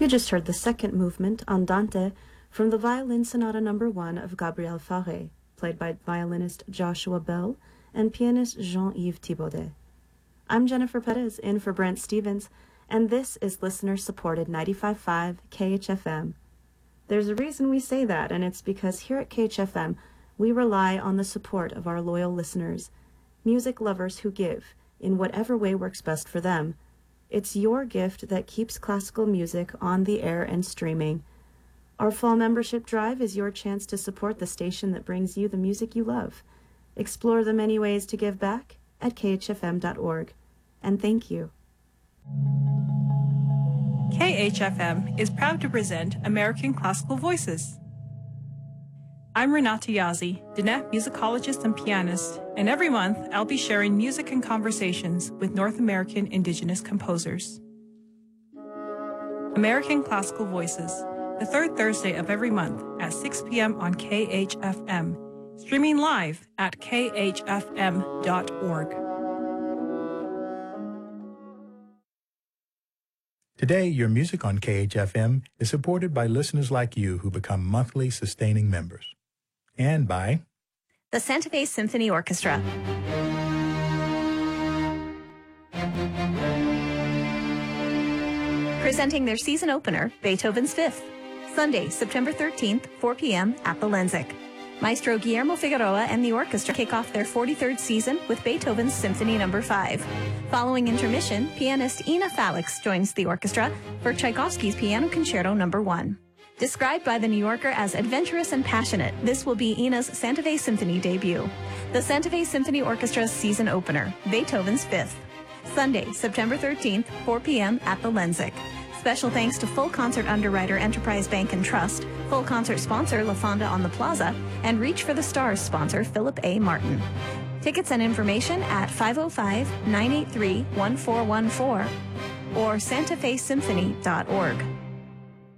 You just heard the second movement, Andante, from the Violin Sonata No. 1 of Gabriel Fauré, played by violinist Joshua Bell and pianist Jean-Yves Thibaudet. I'm Jennifer Perez, in for Brent Stevens, and this is listener-supported 95.5 KHFM. There's a reason we say that, and it's because here at KHFM, we rely on the support of our loyal listeners, music lovers who give, in whatever way works best for them. It's your gift that keeps classical music on the air and streaming. Our fall membership drive is your chance to support the station that brings you the music you love. Explore the many ways to give back at khfm.org. And thank you. KHFM is proud to present American Classical Voices. I'm Renata Yazzie, Diné musicologist and pianist, and every month I'll be sharing music and conversations with North American Indigenous composers. American Classical Voices, the third Thursday of every month at 6 p.m. on KHFM, streaming live at khfm.org. Today, your music on KHFM is supported by listeners like you who become monthly sustaining members. And by the Santa Fe Symphony Orchestra. Presenting their season opener, Beethoven's Fifth, Sunday, September 13th, 4 p.m. at the Lenzik. Maestro Guillermo Figueroa and the orchestra kick off their 43rd season with Beethoven's Symphony No. 5. Following intermission, pianist Ina Falix joins the orchestra for Tchaikovsky's Piano Concerto No. 1. Described by The New Yorker as adventurous and passionate, this will be Ina's Santa Fe Symphony debut. The Santa Fe Symphony Orchestra's season opener, Beethoven's Fifth, Sunday, September 13th, 4 p.m. at the Lenzik. Special thanks to Full Concert underwriter Enterprise Bank and Trust, Full Concert sponsor La Fonda on the Plaza, and Reach for the Stars sponsor Philip A. Martin. Tickets and information at 505-983-1414 or santafesymphony.org.